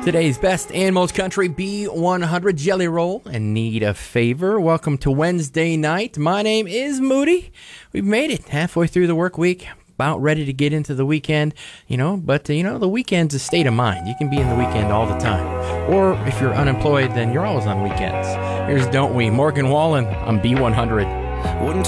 Today's best and most country B100 Jelly Roll and Need a Favor. Welcome to Wednesday night. My name is Moody. We've made it halfway through the work week. About ready to get into the weekend, but the weekend's a state of mind. You can be in the weekend all the time. Or if you're unemployed, then you're always on weekends. Here's Don't We, Morgan Wallen on B100. Wouldn't